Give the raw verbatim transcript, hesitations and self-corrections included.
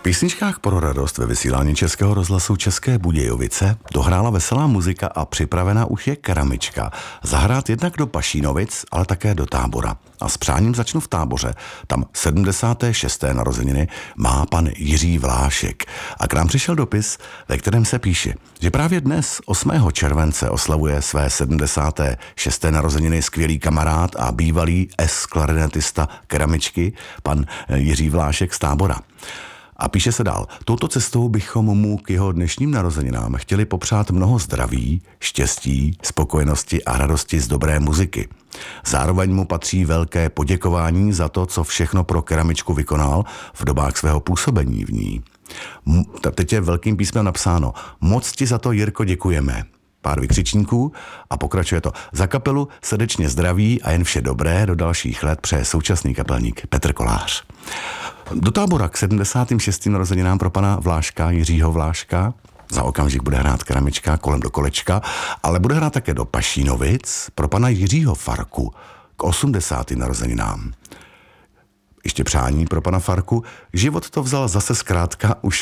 písničkách pro radost ve vysílání Českého rozhlasu České Budějovice dohrála veselá muzika a připravená už je keramička. Zahrát jednak do Pašínovic, ale také do Tábora. A s přáním začnu v Táboře. Tam sedmdesáté šesté narozeniny má pan Jiří Vlášek. A k nám přišel dopis, ve kterém se píše, že právě dnes, osmého července, oslavuje své sedmdesáté šesté narozeniny skvělý kamarád a bývalý es-klarinetista keramičky, pan Jiří Vlášek z Tábora. A píše se dál, touto cestou bychom mu k jeho dnešním narozeninám chtěli popřát mnoho zdraví, štěstí, spokojenosti a radosti z dobré muziky. Zároveň mu patří velké poděkování za to, co všechno pro keramičku vykonal v dobách svého působení v ní. Teď je velkým písmem napsáno, moc ti za to, Jirko, děkujeme. Pár vykřičníků a pokračuje to. Za kapelu srdečně zdraví a jen vše dobré do dalších let přeje současný kapelník Petr Kolář. Do Tábora k sedmdesátým šestým narozeninám pro pana Vláška, Jiřího Vláška, za okamžik bude hrát keramička kolem do kolečka, ale bude hrát také do Pašínovic pro pana Jiřího Farku k osmdesátým narozeninám. Ještě přání pro pana Farku, život to vzal zase zkrátka už